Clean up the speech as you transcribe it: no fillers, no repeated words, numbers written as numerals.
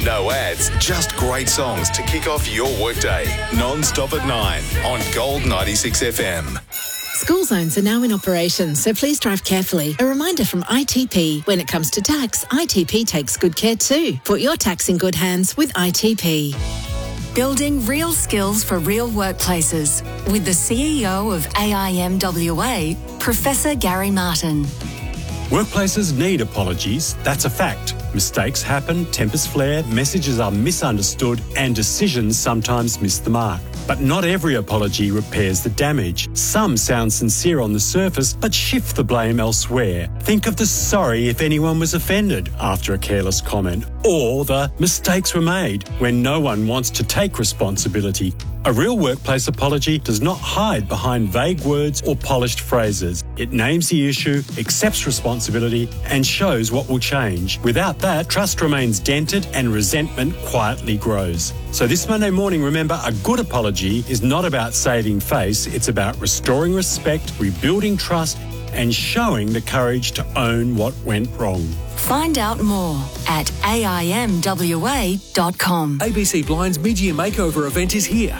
No ads, just great songs to kick off your workday. Non-stop at 9 on Gold 96 FM. School zones are now in operation, so please drive carefully. A reminder from ITP, when it comes to tax, ITP takes good care too. Put your tax in good hands with ITP. Building real skills for real workplaces with the CEO of AIMWA, Professor Gary Martin. Workplaces need apologies, that's a fact. Mistakes happen, tempers flare, messages are misunderstood, and decisions sometimes miss the mark. But not every apology repairs the damage. Some sound sincere on the surface, but shift the blame elsewhere. Think of the sorry if anyone was offended after a careless comment, or the mistakes were made when no one wants to take responsibility. A real workplace apology does not hide behind vague words or polished phrases. It names the issue, accepts responsibility, and shows what will change. Without that, trust remains dented and resentment quietly grows. So this Monday morning, remember, a good apology is not about saving face. It's about restoring respect, rebuilding trust, and showing the courage to own what went wrong. Find out more at AIMWA.com. ABC Blind's mid-year makeover event is here.